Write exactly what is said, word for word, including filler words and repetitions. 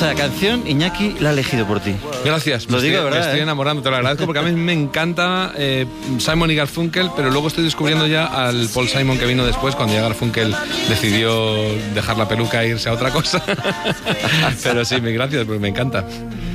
Esta canción Iñaki la ha elegido por ti. Gracias, lo me digo, estoy, ¿verdad? Me estoy eh? enamorando, te lo agradezco, porque a mí me encanta eh, Simon y Garfunkel, pero luego estoy descubriendo ya al Paul Simon que vino después, cuando ya Garfunkel decidió dejar la peluca e irse a otra cosa. Pero sí, gracias, pues me encanta.